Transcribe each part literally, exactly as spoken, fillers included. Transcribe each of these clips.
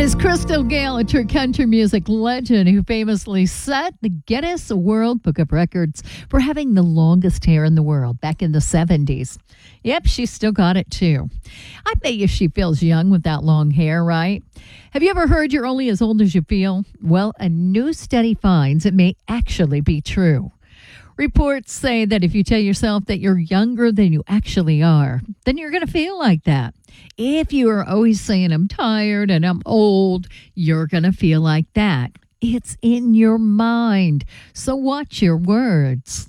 is Crystal Gayle, a true country music legend who famously set the Guinness World Book of Records for having the longest hair in the world back in the seventies. Yep, she still got it too. I bet you she feels young with that long hair, right? Have you ever heard you're only as old as you feel? Well, a new study finds it may actually be true. Reports say that if you tell yourself that you're younger than you actually are, then you're going to feel like that. If you are always saying, I'm tired and I'm old, you're going to feel like that. It's in your mind. So watch your words.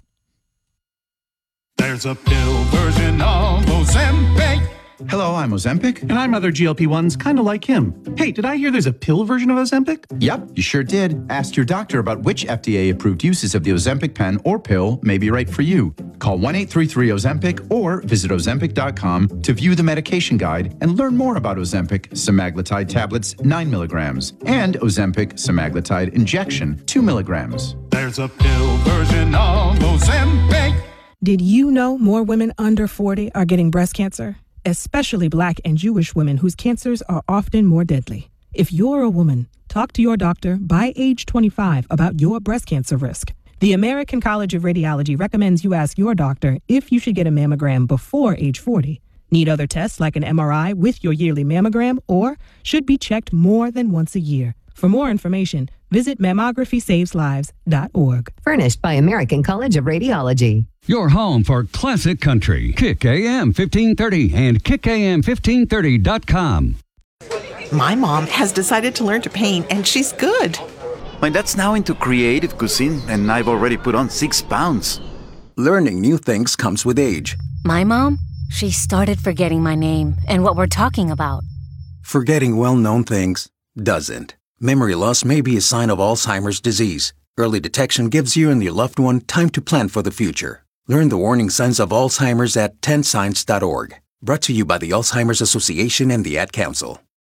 There's a pill version of Ozempic. Hello, I'm Ozempic. And I'm other G L P ones kind of like him. Hey, did I hear there's a pill version of Ozempic? Yep, you sure did. Ask your doctor about which F D A-approved uses of the Ozempic pen or pill may be right for you. Call one eight three three Ozempic or visit Ozempic dot com to view the medication guide and learn more about Ozempic semaglutide tablets nine milligrams and Ozempic semaglutide injection two milligrams. There's a pill version of Ozempic. Did you know more women under forty are getting breast cancer? Especially Black and Jewish women whose cancers are often more deadly. If you're a woman, talk to your doctor by age twenty-five about your breast cancer risk. The American College of Radiology recommends you ask your doctor if you should get a mammogram before age forty. Need other tests like an M R I with your yearly mammogram, or should be checked more than once a year. For more information, visit mammography saves lives dot org. Furnished by American College of Radiology. Your home for classic country. Kick A M fifteen thirty and kick A M fifteen thirty dot com. My mom has decided to learn to paint, and she's good. My dad's now into creative cuisine, and I've already put on six pounds. Learning new things comes with age. My mom, she started forgetting my name and what we're talking about. Forgetting well-known things doesn't. Memory loss may be a sign of Alzheimer's disease. Early detection gives you and your loved one time to plan for the future. Learn the warning signs of Alzheimer's at ten signs dot org. Brought to you by the Alzheimer's Association and the Ad Council.